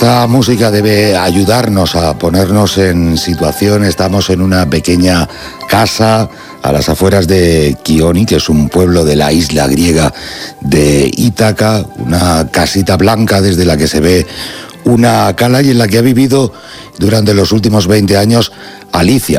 Esta música debe ayudarnos a ponernos en situación. Estamos en una pequeña casa a las afueras de Kioni, que es un pueblo de la isla griega de Ítaca, una casita blanca desde la que se ve una cala y en la que ha vivido durante los últimos 20 años Alicia,